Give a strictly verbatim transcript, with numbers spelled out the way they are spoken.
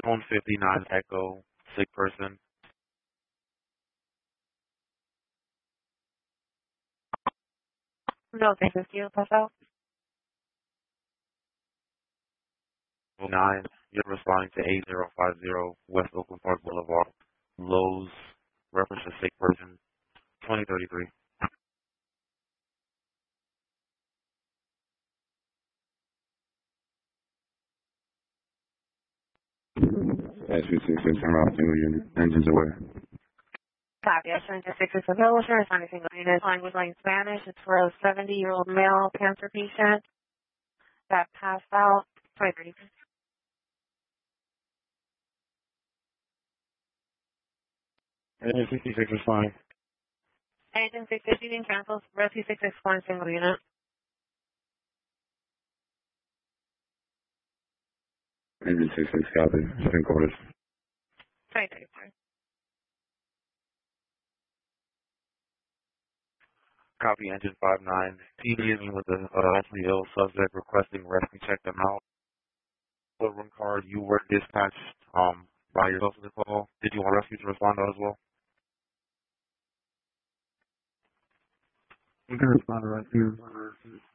one fifty-nine Echo, sick person. No, this is you, Paso. nine, you're responding to eight zero five zero West Oakland Park Boulevard, Lowe's, reference to sick person, twenty thirty-three. S V six six, turn off single unit, engines away. Copy. I sent you six is available. Sure, it's on a single unit. Language like Spanish. It's for a seventy-year-old male cancer patient that passed out. twenty thirty-three. Engine sixty-six is fine. Agent six fifty being canceled. Rescue six six one single unit. Engine six six, copy. Spin quarters. twenty thirty-three. Copy engine five nine. T D is with the uh, mentally ill subject requesting rescue check them out. Room card, you were dispatched um by yourself to the call. Did you want rescue to respond to as well? You can respond to rescue.